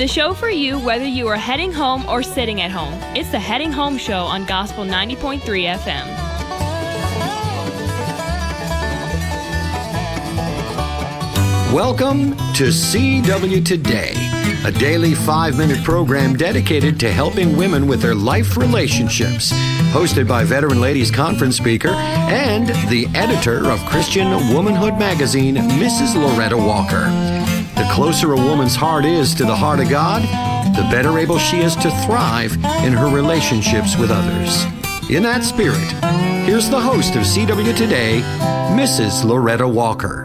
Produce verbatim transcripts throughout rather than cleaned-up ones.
The show for you whether you are heading home or sitting at home. It's the Heading Home Show on Gospel ninety point three F M. Welcome to C W Today, a daily five-minute program dedicated to helping women with their life relationships. Hosted by Veteran Ladies Conference speaker and the editor of Christian Womanhood magazine, Missus Loretta Walker. The closer a woman's heart is to the heart of God, the better able she is to thrive in her relationships with others. In that spirit, here's the host of C W Today, Missus Loretta Walker.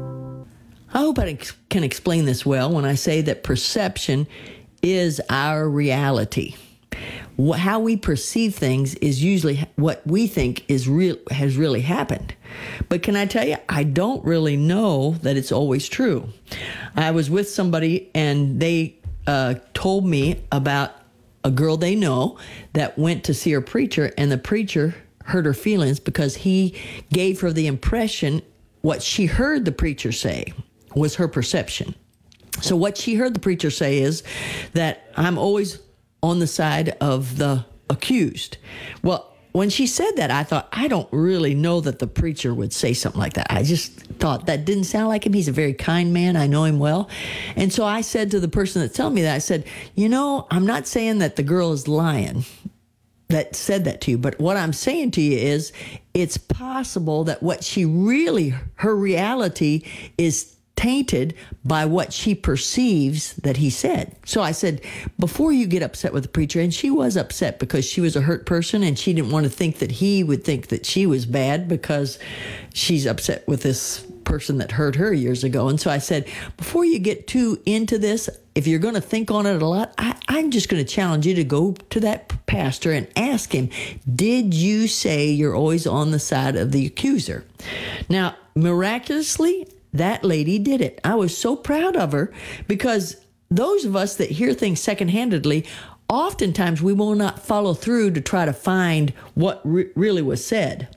I hope I can explain this well when I say that perception is our reality. How we perceive things is usually what we think is real has really happened. But can I tell you, I don't really know that it's always true. I was with somebody and they uh, told me about a girl they know that went to see her preacher, and the preacher hurt her feelings because he gave her the impression what she heard the preacher say was her perception. So what she heard the preacher say is that I'm always on the side of the accused. Well, when she said that, I thought, I don't really know that the preacher would say something like that. I just thought that didn't sound like him. He's a very kind man. I know him well. And so I said to the person that told me that, I said, you know, I'm not saying that the girl is lying that said that to you, but what I'm saying to you is it's possible that what she really, her reality is tainted by what she perceives that he said. So I said, before you get upset with the preacher, and she was upset because she was a hurt person and she didn't want to think that he would think that she was bad because she's upset with this person that hurt her years ago. And so I said, before you get too into this, if you're going to think on it a lot, I, I'm just going to challenge you to go to that pastor and ask him, did you say you're always on the side of the accuser? Now, miraculously, that lady did it. I was so proud of her because those of us that hear things second-handedly, oftentimes we will not follow through to try to find what re- really was said.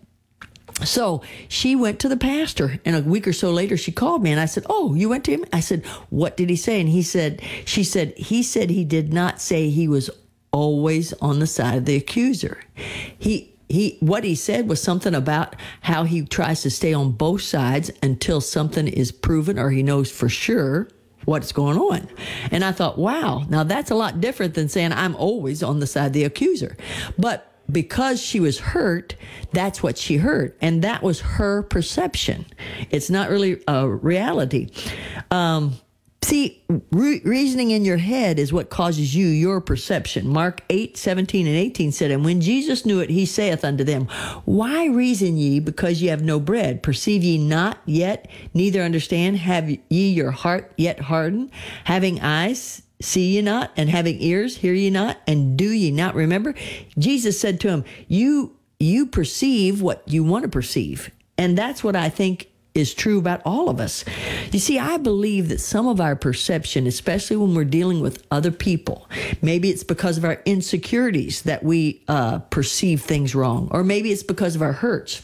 So she went to the pastor, and a week or so later she called me and I said, oh, you went to him? I said, what did he say? And he said, she said, he said he did not say he was always on the side of the accuser. He He, what he said was something about how he tries to stay on both sides until something is proven or he knows for sure what's going on. And I thought, wow, now that's a lot different than saying I'm always on the side of the accuser. But because she was hurt, that's what she heard. And that was her perception. It's not really a reality. Um, See, re- reasoning in your head is what causes you your perception. Mark eight, seventeen and eighteen said, and when Jesus knew it, he saith unto them, why reason ye because ye have no bread? Perceive ye not yet, neither understand? Have ye your heart yet hardened? Having eyes, see ye not? And having ears, hear ye not? And do ye not remember? Jesus said to him, you, you perceive what you want to perceive. And that's what I think is true about all of us. You see, I believe that some of our perception, especially when we're dealing with other people, maybe it's because of our insecurities that we uh, perceive things wrong, or maybe it's because of our hurts.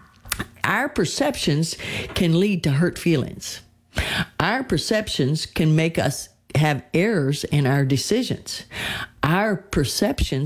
Our perceptions can lead to hurt feelings. Our perceptions can make us have errors in our decisions. Our perceptions